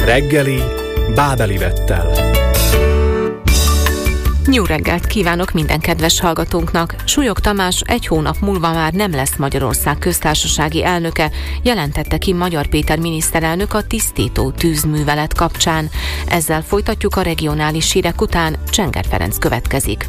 Reggeli Bábeli Vettel. Jó reggelt kívánok minden kedves hallgatónknak! Súlyog Tamás 1 hónap múlva már nem lesz Magyarország köztársasági elnöke, jelentette ki Magyar Péter miniszterelnök a tisztító tűzművelet kapcsán. Ezzel folytatjuk a regionális hírek után, Csenger Ferenc következik.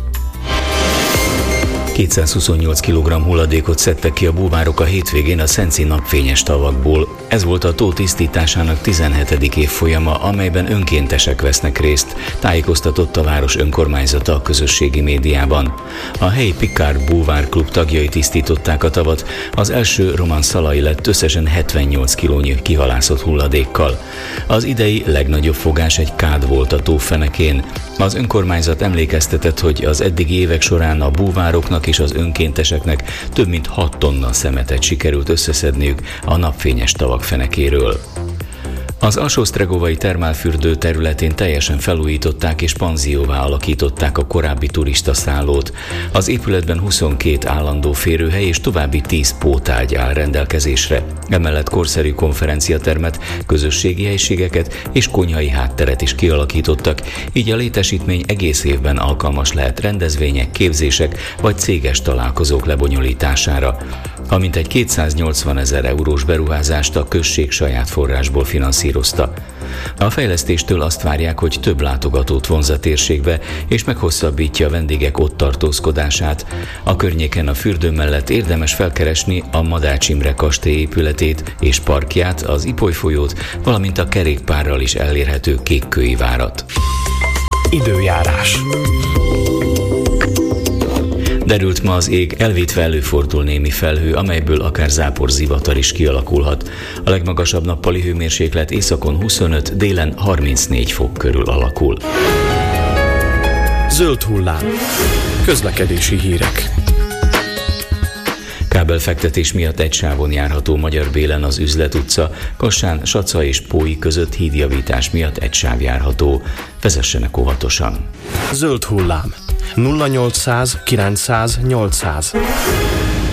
228 kg hulladékot szedtek ki a búvárok a hétvégén a szenci napfényes tavakból. Ez volt a tó tisztításának 17. évfolyama, amelyben önkéntesek vesznek részt, tájékoztatott a város önkormányzata a közösségi médiában. A helyi Picard Búvár Klub tagjai tisztították a tavat, az első Roman Szalai lett összesen 78 kilónyi kihalászott hulladékkal. Az idei legnagyobb fogás egy kád volt a tó fenekén. Az önkormányzat emlékeztetett, hogy az eddigi évek során a búvároknak és az önkénteseknek több mint 6 tonna szemetet sikerült összeszedniük a napfényes tavak fenekéről. Az Alsó-Sztregovai termálfürdő területén teljesen felújították és panzióvá alakították a korábbi turistaszállót. Az épületben 22 állandó férőhely és további 10 pótágy áll rendelkezésre. Emellett korszerű konferenciatermet, közösségi helységeket és konyhai hátteret is kialakítottak, így a létesítmény egész évben alkalmas lehet rendezvények, képzések vagy céges találkozók lebonyolítására. A mintegy 280 000 eurós beruházást a község saját forrásból finanszírozta. A fejlesztéstől azt várják, hogy több látogatót vonz a térségbe, és meghosszabbítja a vendégek ott tartózkodását. A környéken a fürdő mellett érdemes felkeresni a Madács Imre kastély épületét és parkját, az Ipoly folyót, valamint a kerékpárral is elérhető Kékkői várat. Időjárás. Derült ma az ég, elvétve előfordul némi felhő, amelyből akár záporzivatar is kialakulhat. A legmagasabb nappali hőmérséklet északon 25, délen 34 fok körül alakul. Zöld hullám. Közlekedési hírek. Kábelfektetés miatt egy sávon járható Magyar-Bélen az Üzlet utca, Kassán, Saca és Pói között hídjavítás miatt egy sáv járható. Vezessenek óvatosan. Zöld hullám. 0800 900 800.